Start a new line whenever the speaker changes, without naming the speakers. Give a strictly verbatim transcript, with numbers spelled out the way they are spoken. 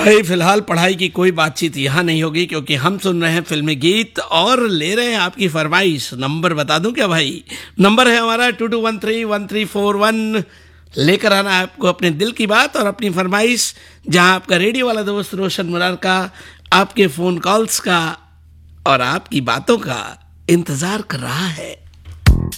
भाई फिलहाल पढ़ाई की कोई बातचीत यहाँ नहीं होगी, क्योंकि हम सुन रहे हैं फिल्मी गीत और ले रहे हैं आपकी फरमाइश। नंबर बता दूं क्या भाई? नंबर है हमारा to to one three one three four one. लेकर आना है आपको अपने दिल की बात और अपनी फरमाइश, जहां आपका रेडियो वाला दोस्त रोशन मुरार का आपके फोन कॉल्स का और आपकी बातों का इंतजार कर रहा है।